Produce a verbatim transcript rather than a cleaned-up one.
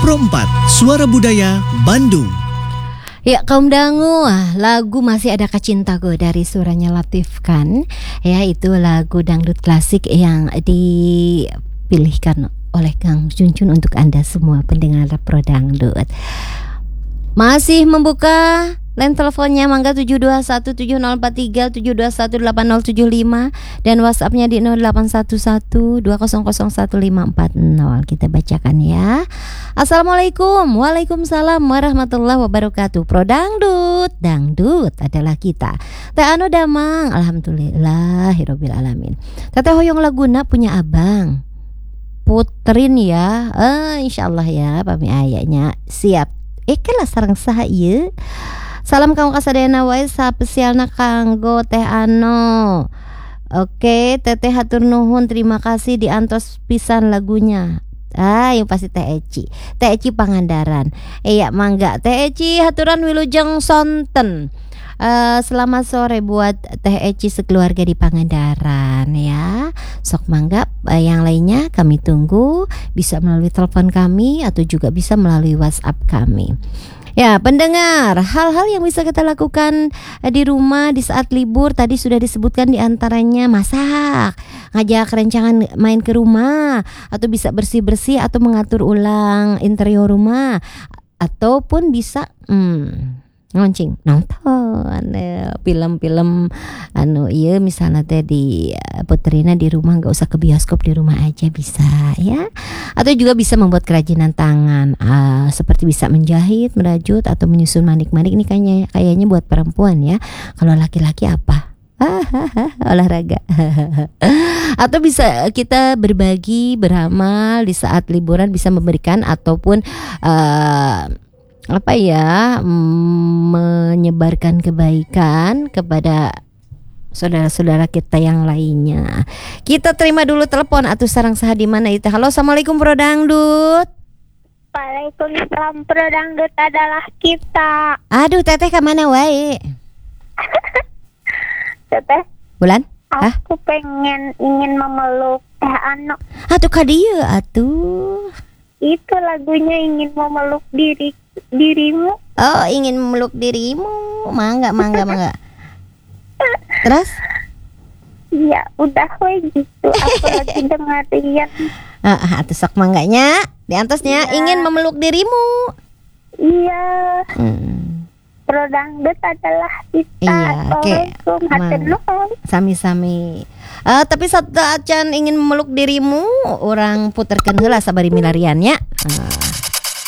Pro empat, Suara Budaya Bandung. Ya, kaum dangu, lagu Masih Adakah Cintaku dari suaranya Latif Khan. Ya, itu lagu dangdut klasik yang dipilihkan oleh Kang Junjun untuk Anda semua pendengar Pro Dangdut. Masih membuka line teleponnya mangga tujuh dua satu tujuh nol empat tiga tujuh dua satu delapan nol tujuh lima dan WhatsAppnya di nol delapan satu satu dua nol nol satu lima empat nol. Kita bacakan ya. Assalamualaikum. Waalaikumsalam warahmatullahi wabarakatuh. Pro Dangdut, dangdut adalah kita. Teh anu damang, alhamdulillahirabbil alamin. Teteh hoyong laguna punya abang. Putrin ya. Eh insyaallah ya pami ayahnya. Siap. Ikelah sareng saha ieu. Salam kamu kasadayana wae spesialna kanggo Teh Ano. Oke, Teteh hatur nuhun, terima kasih diantos pisan lagunya. Ah, yang pasti Teh Eci. Teh Eci Pangandaran. Iya, mangga Teh Eci haturan wilujeng sonten. Uh, selamat sore buat Teh Eci sekeluarga di Pangandaran ya. Sok mangga, uh, yang lainnya kami tunggu bisa melalui telepon kami atau juga bisa melalui WhatsApp kami. Ya, pendengar, hal-hal yang bisa kita lakukan uh, di rumah di saat libur tadi sudah disebutkan di antaranya masak, ngajak rencangan main ke rumah, atau bisa bersih-bersih atau mengatur ulang interior rumah, ataupun bisa hmm, ngoncing nonton eh, film-film anu iya misalnya teh di puterina di rumah, nggak usah ke bioskop, di rumah aja bisa ya. Atau juga bisa membuat kerajinan tangan uh, seperti bisa menjahit, merajut atau menyusun manik-manik. Ini kayaknya kayaknya buat perempuan ya. Kalau laki-laki apa? Olahraga. Atau bisa kita berbagi, beramal di saat liburan, bisa memberikan ataupun uh, apa ya, menyebarkan kebaikan kepada saudara-saudara kita yang lainnya. Kita terima dulu telepon atau sarang saha di mana itu. Halo, assalamualaikum Pro Dangdut. Waalaikumsalam. Pro Dangdut adalah kita. Aduh, Teteh ke mana wae? Teteh Bulan? Aku Hah? pengen ingin memeluk Teh Ano. Atuh ka dieu atuh. Itu lagunya ingin memeluk diri dirimu. Oh, ingin memeluk dirimu. Mangga, mangga, mangga. Terus? Iya, udah we gitu. Aku lagi dengerin. Ah, atuh sok mangganya. Diantosnya ya. Ingin memeluk dirimu. Iya. Hmm. Pro Dangdut adalah kita. Iya, oke. Okay. Sami-sami. Uh, tapi saat acan ingin memeluk dirimu, orang puterkeun heula sabari milarian nya. Uh.